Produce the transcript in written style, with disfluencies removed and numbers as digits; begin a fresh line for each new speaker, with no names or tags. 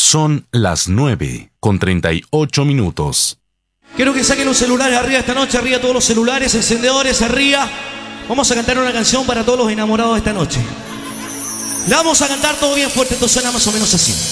Son las 9:38.
Quiero que saquen los celulares arriba esta noche, arriba todos los celulares, encendedores arriba. Vamos a cantar una canción para todos los enamorados de esta noche. La vamos a cantar todo bien fuerte, esto suena más o menos así.